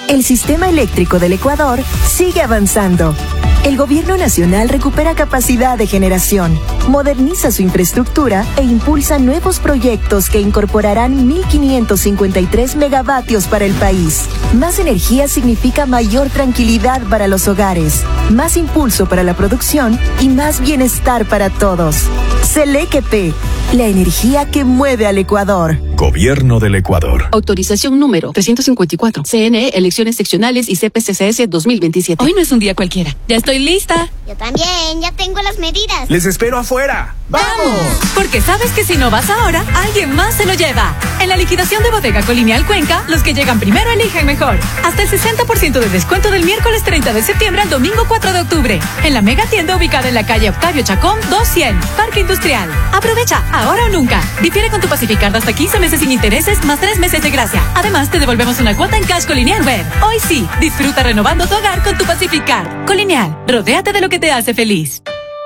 El sistema eléctrico del Ecuador sigue avanzando. El gobierno nacional recupera capacidad de generación, moderniza su infraestructura e impulsa nuevos proyectos que incorporarán 1.553 megavatios para el país. Más energía significa mayor tranquilidad para los hogares, más impulso para la producción y más bienestar para todos. Selequep, la energía que mueve al Ecuador. Gobierno del Ecuador. Autorización número 354. CNE, elecciones seccionales y CPCCS 2027. Hoy no es un día cualquiera. Ya estoy lista. Yo también, ya tengo las medidas. Les espero afuera. ¡Vamos! Porque sabes que si no vas ahora, alguien más se lo lleva. En la liquidación de Bodega Colonial Cuenca, los que llegan primero eligen mejor. Hasta el 60% de descuento del miércoles 30 de septiembre al domingo 4 de octubre. En la mega tienda ubicada en la calle Octavio Chacón, 200, Parque Industrial. Aprovecha, ahora o nunca. Difiere con tu Pacificard hasta 15 meses sin intereses, más 3 meses de gracia. Además, te devolvemos una cuota en Cash Colonial Web. Hoy sí, disfruta renovando tu hogar con tu Pacificard. Colonial, rodéate de lo que te hace feliz.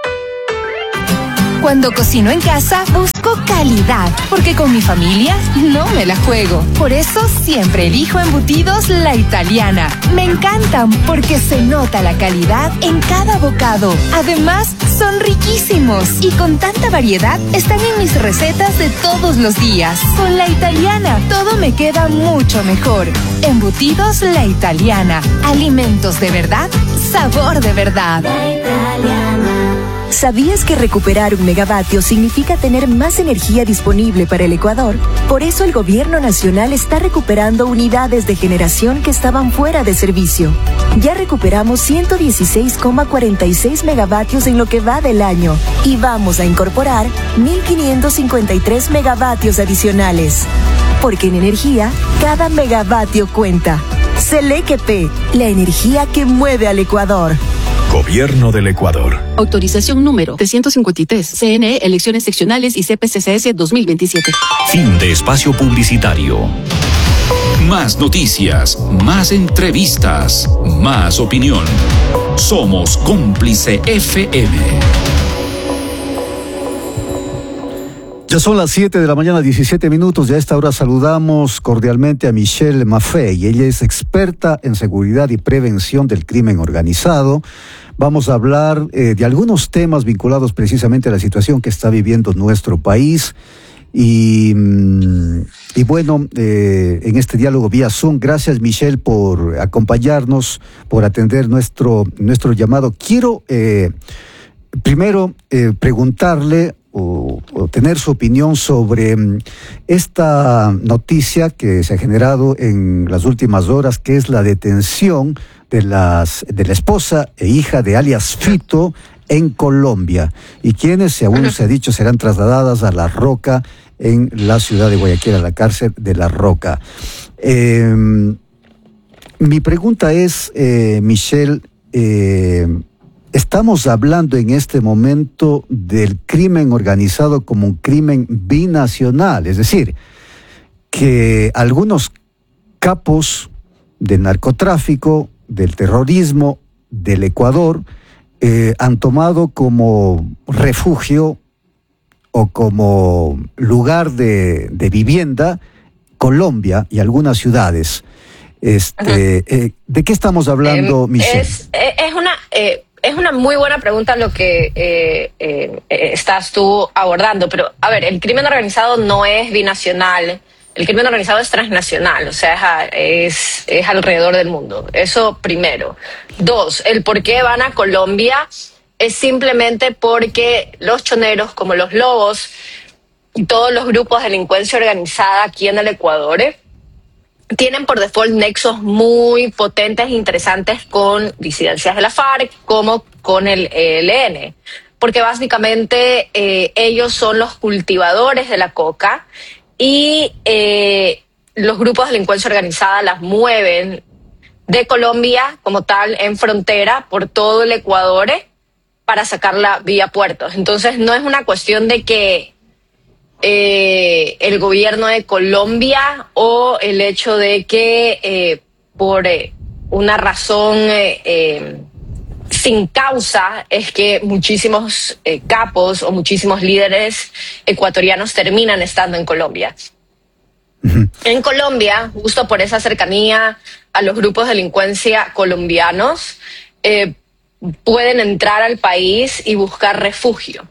Cuando cocino en casa, busco calidad, porque con mi familia no me la juego. Por eso siempre elijo Embutidos La Italiana. Me encantan porque se nota la calidad en cada bocado. Además, son riquísimos y con tanta variedad están en mis recetas de todos los días. Con La Italiana, todo me queda mucho mejor. Embutidos La Italiana. Alimentos de verdad, sabor de verdad. La Italiana. ¿Sabías que recuperar un megavatio significa tener más energía disponible para el Ecuador? Por eso el gobierno nacional está recuperando unidades de generación que estaban fuera de servicio. Ya recuperamos 116,46 megavatios en lo que va del año y vamos a incorporar 1.553 megavatios adicionales. Porque en energía, cada megavatio cuenta. Selequep, la energía que mueve al Ecuador. Gobierno del Ecuador. Autorización número 353. CNE, elecciones seccionales y CPCCS 2027. Fin de espacio publicitario. Más noticias, más entrevistas, más opinión. Somos Cómplice FM. Ya son las 7 de la mañana, 17 minutos. Y a esta hora saludamos cordialmente a Michelle Maffei. Ella es experta en seguridad y prevención del crimen organizado. Vamos a hablar de algunos temas vinculados precisamente a la situación que está viviendo nuestro país. Y bueno, en este diálogo vía Zoom, gracias Michelle por acompañarnos, por atender nuestro llamado. Quiero primero preguntarle o tener su opinión sobre esta noticia que se ha generado en las últimas horas, que es la detención de la esposa e hija de alias Fito en Colombia, y quienes, según se ha dicho, serán trasladadas a La Roca, en la ciudad de Guayaquil, a la cárcel de La Roca. Mi pregunta es, Michelle, estamos hablando en este momento del crimen organizado como un crimen binacional, es decir, que algunos capos del narcotráfico, del terrorismo, del Ecuador, han tomado como refugio o como lugar de vivienda Colombia y algunas ciudades. ¿De qué estamos hablando, Michelle? Es una muy buena pregunta lo que estás tú abordando, pero a ver, el crimen organizado no es binacional, el crimen organizado es transnacional, o sea, es alrededor del mundo. Eso primero. 2, el por qué van a Colombia es simplemente porque los choneros, como los lobos y todos los grupos de delincuencia organizada aquí en el Ecuador, tienen por default nexos muy potentes e interesantes con disidencias de la FARC, como con el ELN, porque básicamente ellos son los cultivadores de la coca y los grupos de delincuencia organizada las mueven de Colombia como tal en frontera por todo el Ecuador para sacarla vía puertos. Entonces no es una cuestión de que el gobierno de Colombia o el hecho de que por una razón sin causa es que muchísimos capos o muchísimos líderes ecuatorianos terminan estando en Colombia. En Colombia, justo por esa cercanía a los grupos de delincuencia colombianos, pueden entrar al país y buscar refugio.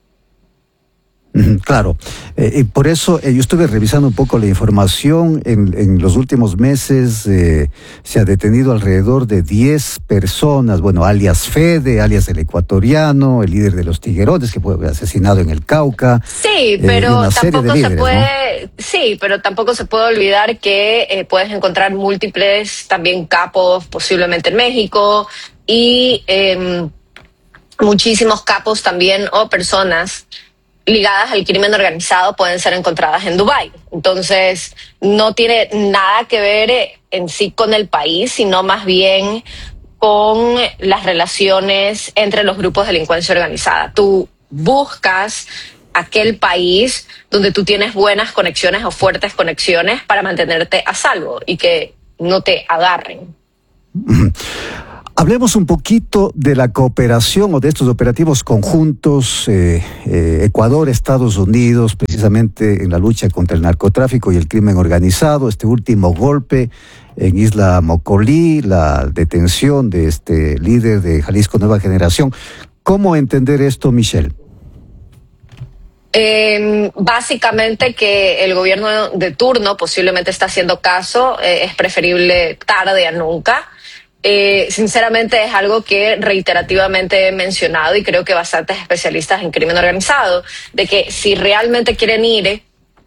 Claro, y por eso yo estuve revisando un poco la información. En los últimos meses se ha detenido alrededor de 10 personas, bueno, alias Fede, alias el ecuatoriano, el líder de los Tiguerones, que fue asesinado en el Cauca. Sí, pero tampoco líderes, se puede, ¿no? Sí, pero tampoco se puede olvidar que puedes encontrar múltiples también capos, posiblemente en México, y muchísimos capos también o personas ligadas al crimen organizado pueden ser encontradas en Dubái. Entonces, no tiene nada que ver en sí con el país, sino más bien con las relaciones entre los grupos de delincuencia organizada. Tú buscas aquel país donde tú tienes buenas conexiones o fuertes conexiones para mantenerte a salvo y que no te agarren. Hablemos un poquito de la cooperación o de estos operativos conjuntos Ecuador, Estados Unidos, precisamente en la lucha contra el narcotráfico y el crimen organizado. Este último golpe en Isla Mocolí, la detención de este líder de Jalisco Nueva Generación. ¿Cómo entender esto, Michelle? Básicamente que el gobierno de turno posiblemente está haciendo caso, es preferible tarde a nunca. Sinceramente es algo que reiterativamente he mencionado y creo que bastantes especialistas en crimen organizado, de que si realmente quieren ir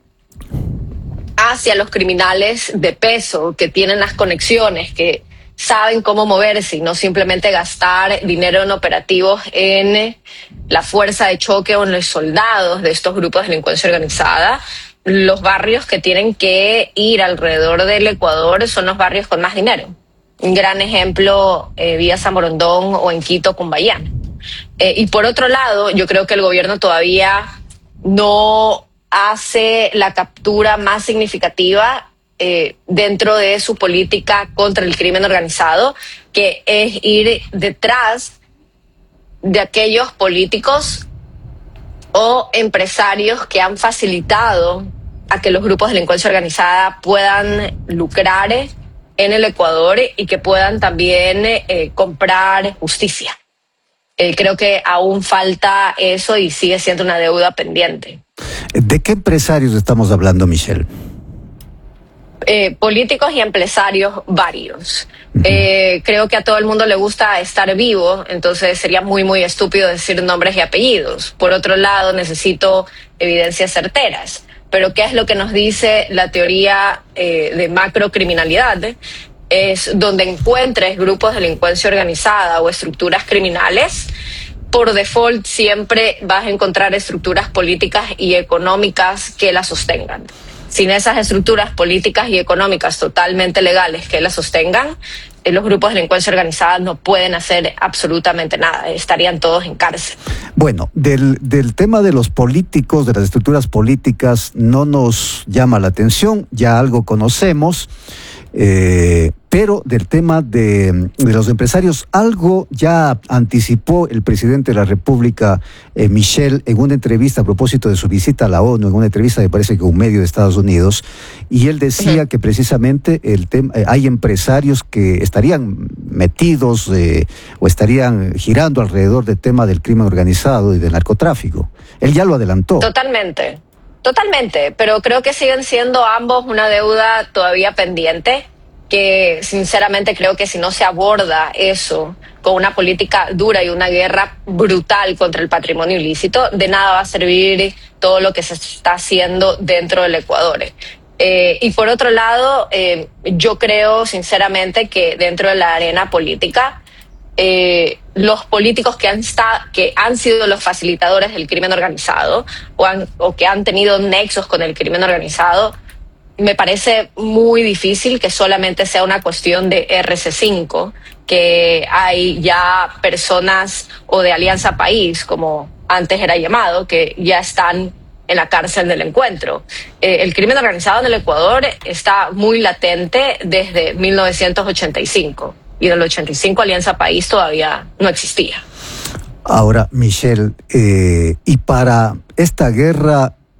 hacia los criminales de peso, que tienen las conexiones, que saben cómo moverse y no simplemente gastar dinero en operativos en la fuerza de choque o en los soldados de estos grupos de delincuencia organizada, los barrios que tienen que ir alrededor del Ecuador son los barrios con más dinero. Un gran ejemplo, Villa San Borondón o en Quito, Cumbayán. Y por otro lado, yo creo que el gobierno todavía no hace la captura más significativa dentro de su política contra el crimen organizado, que es ir detrás de aquellos políticos o empresarios que han facilitado a que los grupos de delincuencia organizada puedan lucrar en el Ecuador y que puedan también comprar justicia. Creo que aún falta eso y sigue siendo una deuda pendiente. ¿De qué empresarios estamos hablando, Michelle? Políticos y empresarios varios. Creo que a todo el mundo le gusta estar vivo, entonces sería muy, muy estúpido decir nombres y apellidos. Por otro lado, necesito evidencias certeras. Pero ¿qué es lo que nos dice la teoría de macrocriminalidad? Es donde encuentres grupos de delincuencia organizada o estructuras criminales, por default siempre vas a encontrar estructuras políticas y económicas que las sostengan. Sin esas estructuras políticas y económicas totalmente legales que las sostengan, los grupos de delincuencia organizada no pueden hacer absolutamente nada, estarían todos en cárcel. Bueno, del tema de los políticos, de las estructuras políticas, no nos llama la atención, ya algo conocemos, pero del tema de los empresarios, algo ya anticipó el presidente de la República, Michel, en una entrevista a propósito de su visita a la ONU, en una entrevista me parece que un medio de Estados Unidos, y él decía que precisamente hay empresarios que estarían metidos o estarían girando alrededor del tema del crimen organizado y del narcotráfico. Él ya lo adelantó. Totalmente, pero creo que siguen siendo ambos una deuda todavía pendiente, que sinceramente creo que si no se aborda eso con una política dura y una guerra brutal contra el patrimonio ilícito, de nada va a servir todo lo que se está haciendo dentro del Ecuador. Y por otro lado, yo creo sinceramente que dentro de la arena política, los políticos que han sido los facilitadores del crimen organizado o que han tenido nexos con el crimen organizado, me parece muy difícil que solamente sea una cuestión de RC5, que hay ya personas o de Alianza País, como antes era llamado, que ya están en la cárcel del encuentro. El crimen organizado en el Ecuador está muy latente desde 1985 y en el 85 Alianza País todavía no existía. Ahora, Michelle, y para esta guerra,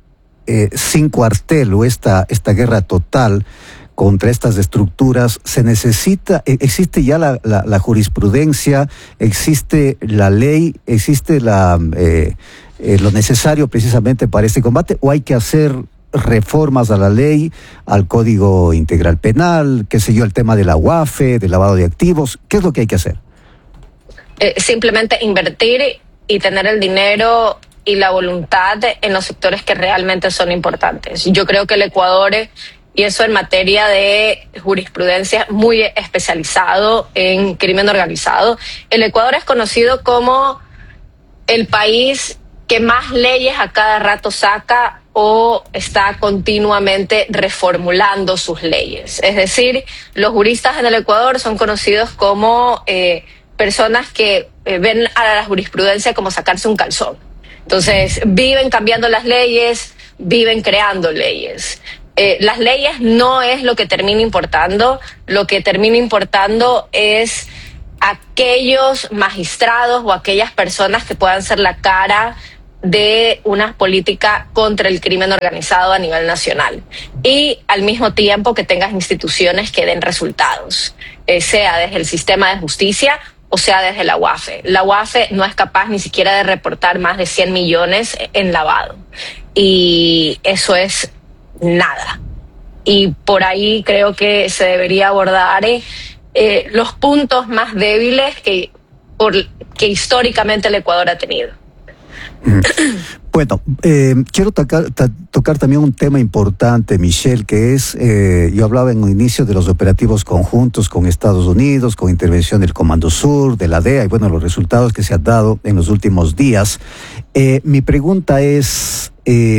sin cuartel o esta guerra total contra estas estructuras, se necesita, existe ya la jurisprudencia, existe la ley, existe lo necesario precisamente para este combate, o hay que hacer reformas a la ley, al Código Integral Penal, qué sé yo, el tema de la UAFE, del lavado de activos? ¿Qué es lo que hay que hacer? Simplemente invertir y tener el dinero y la voluntad en los sectores que realmente son importantes. Yo creo que el Ecuador, y eso en materia de jurisprudencia, muy especializado en crimen organizado, el Ecuador es conocido como el país que más leyes a cada rato saca o está continuamente reformulando sus leyes. Es decir, los juristas en el Ecuador son conocidos como personas que ven a la jurisprudencia como sacarse un calzón. Entonces, viven cambiando las leyes, viven creando leyes. Las leyes no es lo que termina importando, lo que termina importando es aquellos magistrados o aquellas personas que puedan ser la cara de una política contra el crimen organizado a nivel nacional, y al mismo tiempo que tengas instituciones que den resultados, sea desde el sistema de justicia o sea desde la UAFE. La UAFE no es capaz ni siquiera de reportar más de 100 millones en lavado, y eso es nada. Y por ahí creo que se debería abordar los puntos más débiles que históricamente el Ecuador ha tenido. Bueno, quiero tocar también un tema importante, Michelle, que es, yo hablaba en un inicio de los operativos conjuntos con Estados Unidos, con intervención del Comando Sur, de la DEA, y bueno, los resultados que se han dado en los últimos días. Mi pregunta es,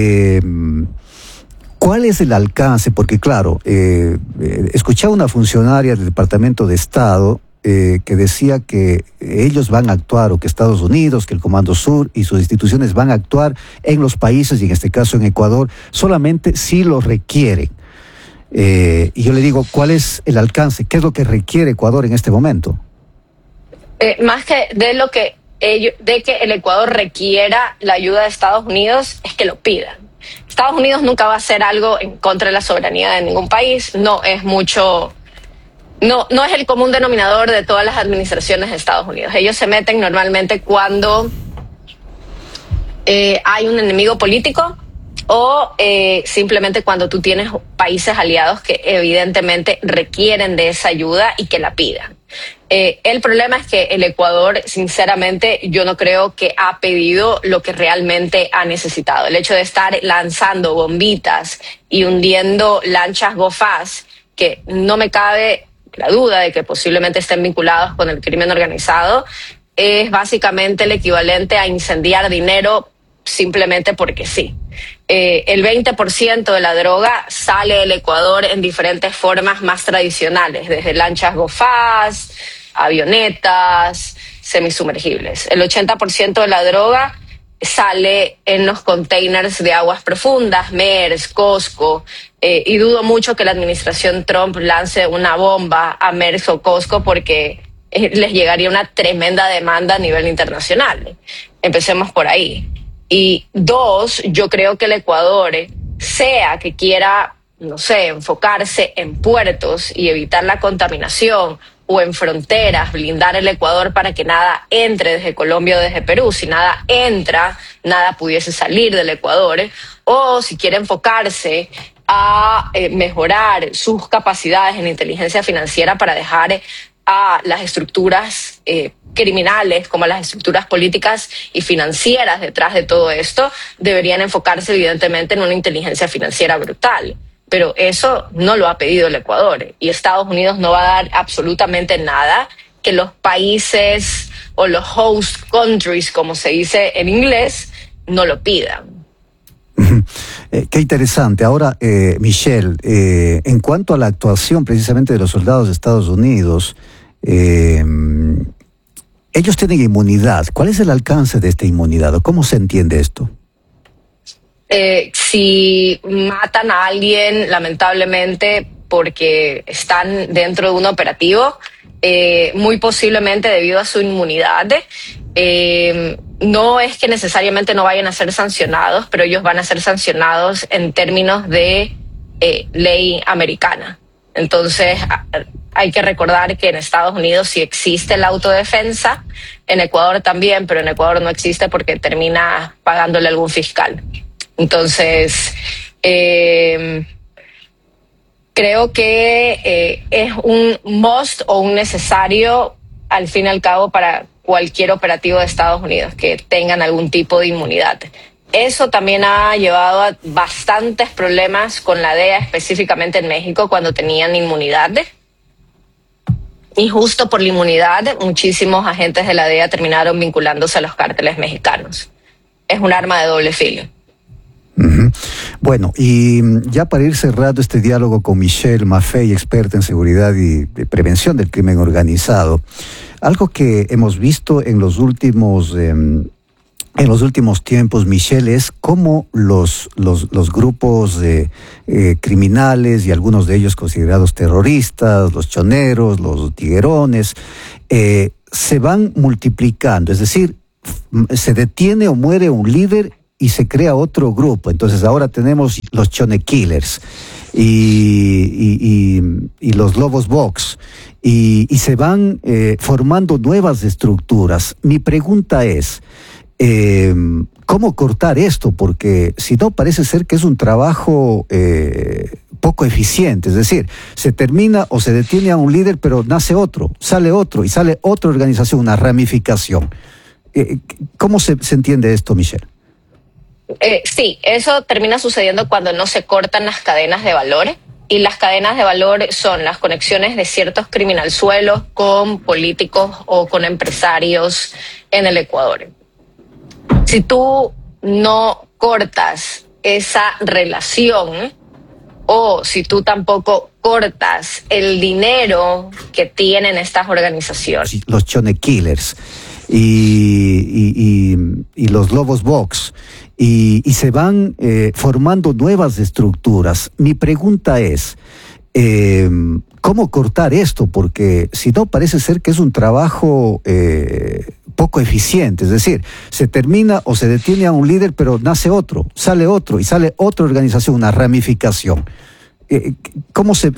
¿cuál es el alcance? Porque claro, escuchaba una funcionaria del Departamento de Estado que decía que ellos van a actuar, o que Estados Unidos, que el Comando Sur y sus instituciones van a actuar en los países, y en este caso en Ecuador, solamente si lo requieren. Y yo le digo, ¿cuál es el alcance? ¿Qué es lo que requiere Ecuador en este momento? Más que de que el Ecuador requiera la ayuda de Estados Unidos, es que lo pidan. Estados Unidos nunca va a hacer algo en contra de la soberanía de ningún país. No es el común denominador de todas las administraciones de Estados Unidos. Ellos se meten normalmente cuando hay un enemigo político o simplemente cuando tú tienes países aliados que evidentemente requieren de esa ayuda y que la pidan. El problema es que el Ecuador, sinceramente, yo no creo que ha pedido lo que realmente ha necesitado. El hecho de estar lanzando bombitas y hundiendo lanchas GoFast, que no me cabe la duda de que posiblemente estén vinculados con el crimen organizado, es básicamente el equivalente a incendiar dinero simplemente porque sí. El 20% de la droga sale del Ecuador en diferentes formas más tradicionales, desde lanchas GoFast, avionetas, semisumergibles. El 80% de la droga sale en los containers de aguas profundas, MERS, Costco, y dudo mucho que la administración Trump lance una bomba a MERS o Costco porque les llegaría una tremenda demanda a nivel internacional. Empecemos por ahí. Y dos, yo creo que el Ecuador, sea que quiera, no sé, enfocarse en puertos y evitar la contaminación, o en fronteras, blindar el Ecuador para que nada entre desde Colombia o desde Perú. Si nada entra, nada pudiese salir del Ecuador. O si quiere enfocarse a mejorar sus capacidades en inteligencia financiera para dejar a las estructuras criminales como a las estructuras políticas y financieras detrás de todo esto, deberían enfocarse evidentemente en una inteligencia financiera brutal. Pero eso no lo ha pedido el Ecuador, y Estados Unidos no va a dar absolutamente nada que los países o los host countries, como se dice en inglés, no lo pidan. Qué interesante. Ahora, Michelle, en cuanto a la actuación precisamente de los soldados de Estados Unidos, ellos tienen inmunidad. ¿Cuál es el alcance de esta inmunidad o cómo se entiende esto? Si matan a alguien, lamentablemente, porque están dentro de un operativo, muy posiblemente debido a su inmunidad, no es que necesariamente no vayan a ser sancionados, pero ellos van a ser sancionados en términos de ley americana. Entonces, hay que recordar que en Estados Unidos sí existe la autodefensa, en Ecuador también, pero en Ecuador no existe porque termina pagándole algún fiscal. Entonces, creo que es un must o un necesario, al fin y al cabo, para cualquier operativo de Estados Unidos, que tengan algún tipo de inmunidad. Eso también ha llevado a bastantes problemas con la DEA, específicamente en México, cuando tenían inmunidad. Y justo por la inmunidad, muchísimos agentes de la DEA terminaron vinculándose a los cárteles mexicanos. Es un arma de doble filo. Uh-huh. Bueno, y ya para ir cerrando este diálogo con Michelle Maffei, experta en seguridad y de prevención del crimen organizado, algo que hemos visto en los últimos tiempos, Michelle, es cómo los grupos criminales, y algunos de ellos considerados terroristas, los choneros, los tiguerones, se van multiplicando. Es decir, se detiene o muere un líder y se crea otro grupo. Entonces ahora tenemos los Chone Killers y los Lobos Box, y se van formando nuevas estructuras. Mi pregunta es, ¿cómo cortar esto? Porque si no, parece ser que es un trabajo poco eficiente. Es decir, se termina o se detiene a un líder, pero nace otro, y sale otra organización, una ramificación. ¿Cómo se entiende esto, Michelle? Sí, eso termina sucediendo cuando no se cortan las cadenas de valor, y las cadenas de valor son las conexiones de ciertos criminalzuelos con políticos o con empresarios en el Ecuador. Si tú no cortas esa relación, o si tú tampoco cortas el dinero que tienen estas organizaciones. Los Chone Killers y los Lobos Box, y se van formando nuevas estructuras. Mi pregunta es, ¿cómo cortar esto? Porque si no, parece ser que es un trabajo poco eficiente. Es decir, se termina o se detiene a un líder, pero nace otro, sale otro, y sale otra organización, una ramificación. ¿Cómo se